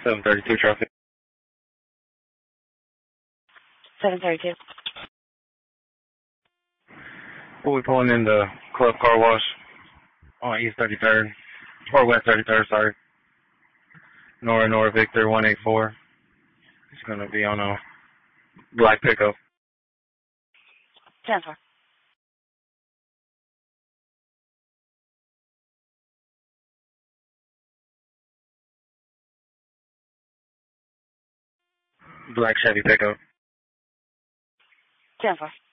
732 traffic. 732. We'll be pulling in the Club Car Wash on East 33rd, or West 33rd, sorry. Nora Victor 184. It's going to be on a black pickup. 10-4. Black Chevy pickup. 10-4.